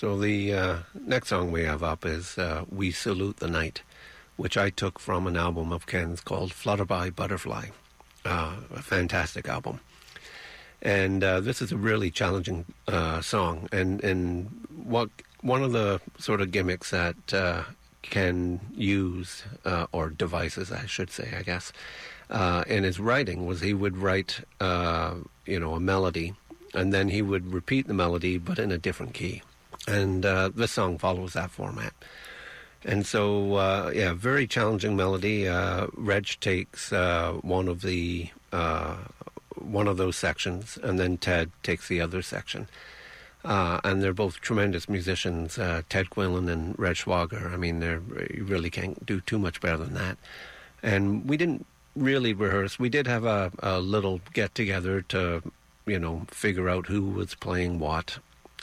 So the next song we have up is We Salute the Night, which I took from an album of Ken's called Flutterby Butterfly, a fantastic album. And this is a really challenging song. And one of the sort of gimmicks that Ken used, or devices, I should say, I guess, in his writing was he would write, a melody, and then he would repeat the melody, but in a different key. And this song follows that format. And so, very challenging melody. Reg takes one of those sections, and then Ted takes the other section. And they're both tremendous musicians, Ted Quillen and Reg Schwager. I mean, you really can't do too much better than that. And we didn't really rehearse. We did have a little get-together to, figure out who was playing what.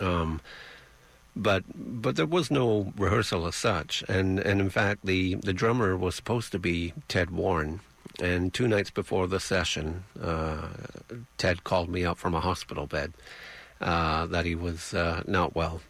But there was no rehearsal as such. And in fact, the drummer was supposed to be Ted Warren. And 2 nights before the session, Ted called me up from a hospital bed that he was not well.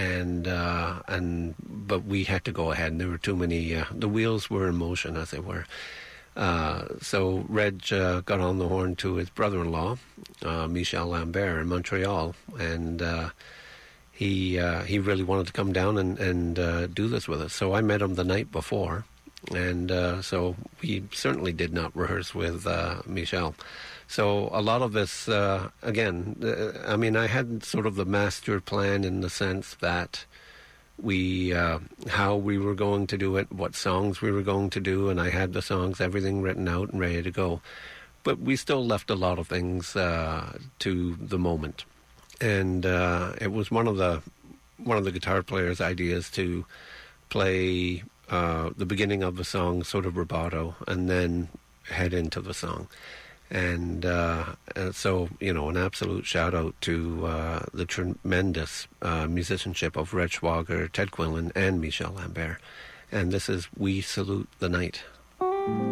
But we had to go ahead, and there were too many, the wheels were in motion, as they were. So Reg got on the horn to his brother-in-law, Michel Lambert, in Montreal, and he really wanted to come down and do this with us. So I met him the night before, and so we certainly did not rehearse with Michel. So a lot of this, I had sort of the master plan in the sense that how we were going to do it, what songs we were going to do, and I had the songs, everything written out and ready to go. But we still left a lot of things to the moment. And it was one of the guitar player's ideas to play the beginning of the song sort of rubato and then head into the song. And so, an absolute shout-out to the tremendous musicianship of Reg Schwager, Ted Quillen, and Michel Lambert. And this is We Salute the Night.